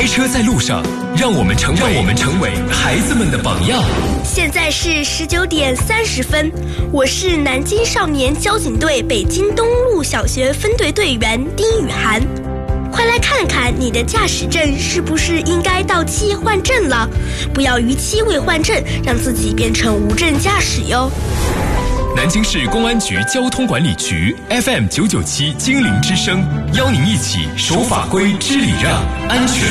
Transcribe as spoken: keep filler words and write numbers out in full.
车在路上，让我们成为让我们成为孩子们的榜样。 现在是十九点三十分，我是南京少年交警队北京东路小学分队队员丁雨涵。快来看看你的驾驶证是不是应该到期换证了？不要逾期未换证，让自己变成无证驾驶哟。 南京市公安局交通管理局 F M 九九七精灵之声，邀您一起守法规、知礼让，安全